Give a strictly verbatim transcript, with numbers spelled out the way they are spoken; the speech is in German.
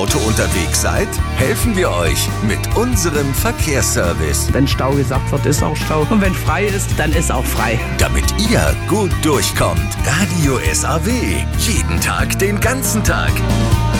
Auto unterwegs seid, helfen wir euch mit unserem Verkehrsservice. Wenn Stau gesagt wird, ist auch Stau. Und wenn frei ist, dann ist auch frei. Damit ihr gut durchkommt. Radio S A W. Jeden Tag, den ganzen Tag.